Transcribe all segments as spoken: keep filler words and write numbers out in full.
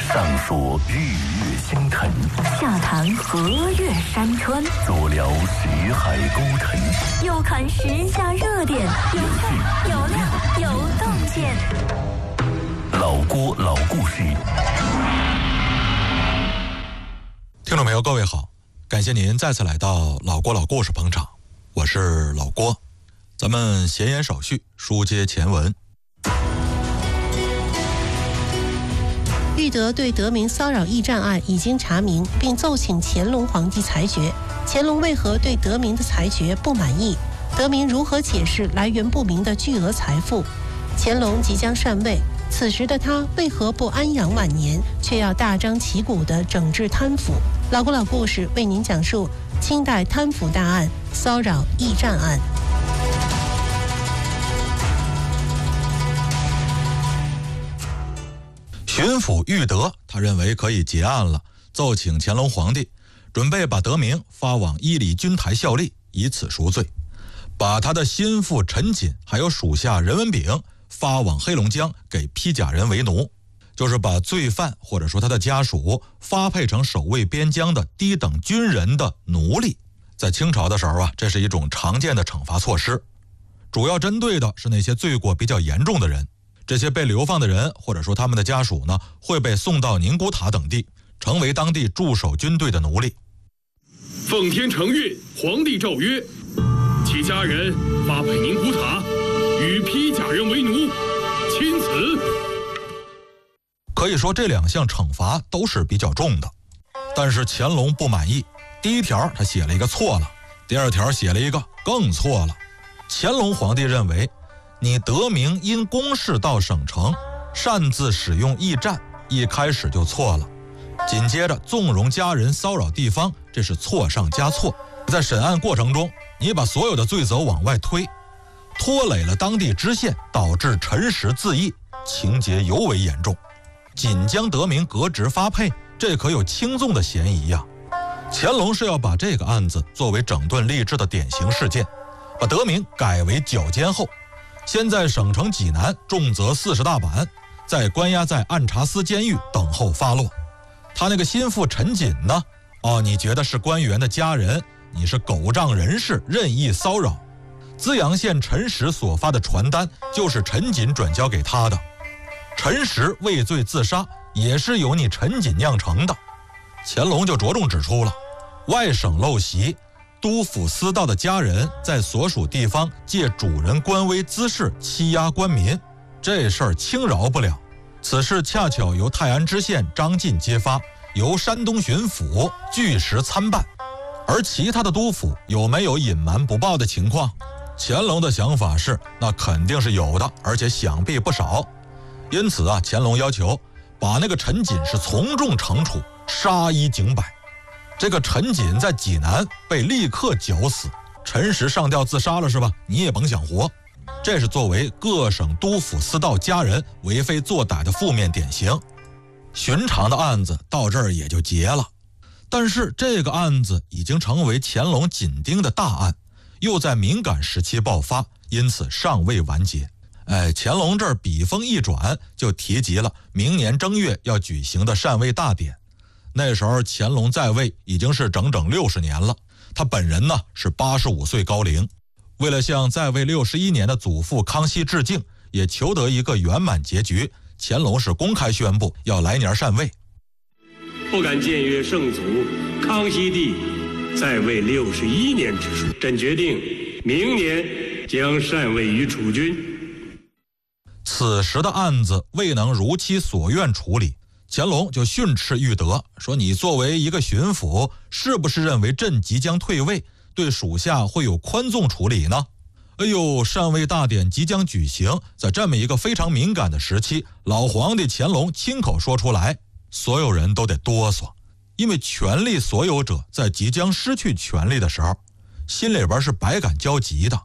上说日月星辰， 下谈河岳山川， 左聊识海沟腾， 右看时下热点，有趣有料有洞见。 老郭老故事。 听众朋友，各位好，感谢您再次来到老郭老故事捧场，我是老郭。咱们闲言少叙，书接前文。 玉德对德明骚扰驿站案已经查明，并奏请乾隆皇帝裁决。乾隆为何对德明的裁决不满意？德明如何解释来源不明的巨额财富？乾隆即将禅位，此时的他为何不安养晚年，却要大张旗鼓地整治贪腐？老郭老故事为您讲述清代贪腐大案——骚扰驿站案。 巡抚玉德他认为可以结案了，奏请乾隆皇帝准备把德明发往伊犁军台效力，以此赎罪，把他的心腹陈瑾还有属下任文炳发往黑龙江给披甲人为奴，就是把罪犯或者说他的家属发配成守卫边疆的低等军人的奴隶。在清朝的时候啊，这是一种常见的惩罚措施，主要针对的是那些罪过比较严重的人。这些被流放的人或者说他们的家属呢，会被送到宁古塔等地，成为当地驻守军队的奴隶。 奉天承运，皇帝诏曰：其家人发配宁古塔，与披甲人为奴，钦此。 可以说这两项惩罚都是比较重的，但是乾隆不满意。第一条他写了一个错了，第二条写了一个更错了。乾隆皇帝认为，你德明因公事到省城，擅自使用驿站，一开始就错了。紧接着纵容家人骚扰地方，这是错上加错。在审案过程中，你把所有的罪责往外推，拖累了当地知县，导致陈实自缢，情节尤为严重。仅将德明革职发配，这可有轻纵的嫌疑呀。乾隆是要把这个案子作为整顿吏治的典型事件，把德明改为绞监后，先在省城济南重责四十大板，再关押在按察司监狱等候发落。他那个心腹陈瑾呢？哦，你觉得是官员的家人，你是狗仗人势，任意骚扰。资阳县陈实所发的传单就是陈瑾转交给他的，陈实畏罪自杀，也是由你陈瑾酿成的。乾隆就着重指出了，外省陋习，督抚司道的家人在所属地方借主人官威滋事欺压官民，这事儿轻饶不了。此事恰巧由泰安知县张进揭发，由山东巡抚据实参办，而其他的督抚有没有隐瞒不报的情况？乾隆的想法是，那肯定是有的，而且想必不少。因此啊，乾隆要求把那个陈瑾是从重惩处，杀一儆百。这个陈瑾在济南被立刻绞死，陈实上吊自杀了是吧？你也甭想活。这是作为各省督抚司道家人为非作歹的负面典型。寻常的案子到这儿也就结了，但是这个案子已经成为乾隆紧盯的大案，又在敏感时期爆发，因此尚未完结。哎，乾隆这儿笔锋一转，就提及了明年正月要举行的禅位大典。那时候乾隆在位已经是整整六十年了，他本人呢是八十五岁高龄。为了向在位六十一年的祖父康熙致敬，也求得一个圆满结局，乾隆是公开宣布要来年禅位。 不敢僭越圣祖康熙帝在位六十一年之数，朕决定明年将禅位于储君。 此时的案子未能如其所愿处理，乾隆就训斥玉德，说你作为一个巡抚，是不是认为朕即将退位，对属下会有宽纵处理呢？哎呦，禅位大典即将举行，在这么一个非常敏感的时期，老皇帝乾隆亲口说出来，所有人都得哆嗦。因为权力所有者在即将失去权力的时候，心里边是百感交集的。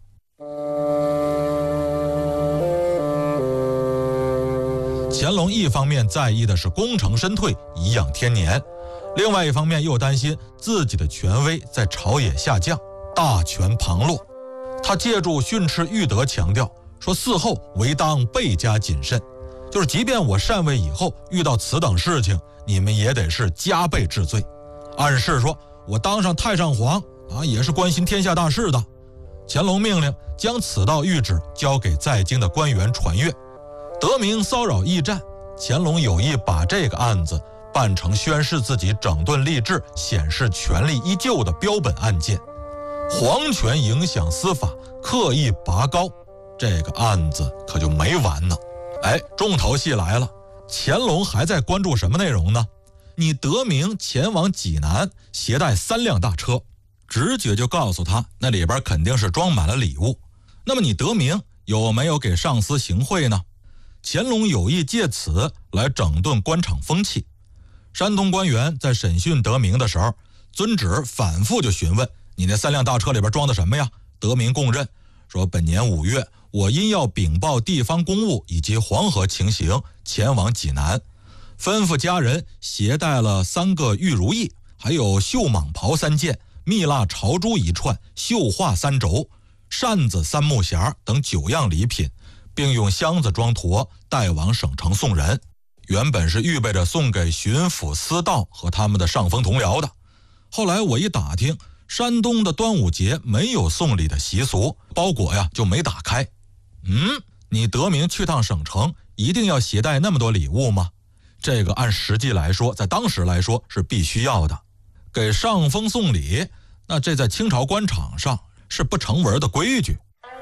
乾隆一方面在意的是功成身退，颐养天年，另外一方面又担心自己的权威在朝野下降，大权旁落。他借助训斥玉德强调说，嗣后唯当倍加谨慎， 就是即便我禅位以后遇到此等事情，你们也得是加倍治罪。暗示说我当上太上皇啊，也是关心天下大事的。乾隆命令将此道谕旨交给在京的官员传阅。德明骚扰驿站，乾隆有意把这个案子办成宣示自己整顿吏治、显示权力依旧的标本案件。皇权影响司法，刻意拔高，这个案子可就没完呢。哎，重头戏来了，乾隆还在关注什么内容呢？你德明前往济南，携带三辆大车，直觉就告诉他那里边肯定是装满了礼物。那么你德明有没有给上司行贿呢？乾隆有意借此来整顿官场风气。山东官员在审讯德明的时候，遵旨反复就询问你那三辆大车里边装的什么呀？德明供认说，本年五月我因要禀报地方公务以及黄河情形，前往济南，吩咐家人携带了三个玉如意，还有绣蟒袍三件、蜜蜡朝珠一串、绣画三轴、扇子三木匣等九样礼品，并用箱子装妥带往省城送人。原本是预备着送给巡抚司道和他们的上峰同僚的，后来我一打听，山东的端午节没有送礼的习俗，包裹呀就没打开。嗯，你德明去趟省城一定要携带那么多礼物吗？这个按实际来说，在当时来说是必须要的。给上峰送礼，那这在清朝官场上是不成文的规矩。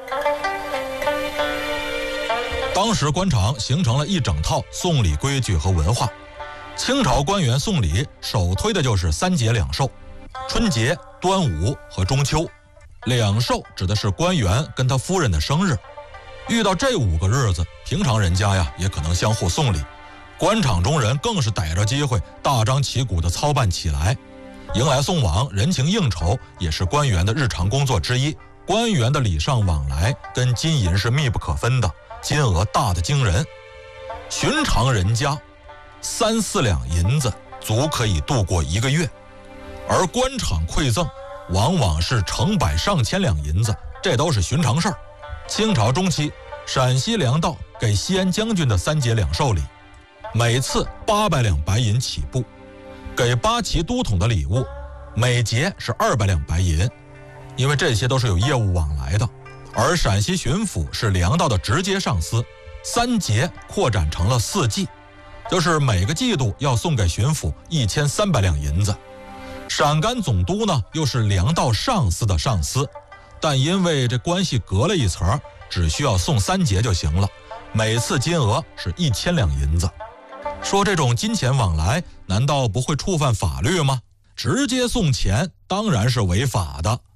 当时官场形成了一整套送礼规矩和文化。清朝官员送礼首推的就是三节两寿，春节、端午和中秋。两寿指的是官员跟他夫人的生日。遇到这五个日子，平常人家呀也可能相互送礼，官场中人更是逮着机会大张旗鼓地操办起来。迎来送往、人情应酬也是官员的日常工作之一。官员的礼尚往来跟金银是密不可分的，金额大得惊人。寻常人家三四两银子足可以度过一个月，而官场馈赠往往是成百上千两银子，这都是寻常事儿。清朝中期，陕西粮道给西安将军的三节两寿礼，每次八百两白银起步。给八旗都统的礼物，每节是二百两白银，因为这些都是有业务往来的。而陕西巡抚是粮道的直接上司，三节扩展成了四季，就是每个季度要送给巡抚一千三百两银子。陕甘总督呢，又是粮道上司的上司，但因为这关系隔了一层，只需要送三节就行了，每次金额是一千两银子。说这种金钱往来难道不会触犯法律吗？直接送钱当然是违法的。